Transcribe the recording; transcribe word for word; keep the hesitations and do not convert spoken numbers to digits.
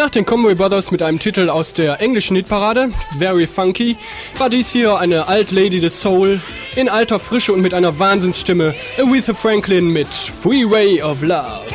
Nach den Conway Brothers mit einem Titel aus der englischen Hitparade, Very Funky, war dies hier eine Alt Lady des Soul, in alter Frische und mit einer Wahnsinnsstimme, Aretha Franklin mit Freeway of Love.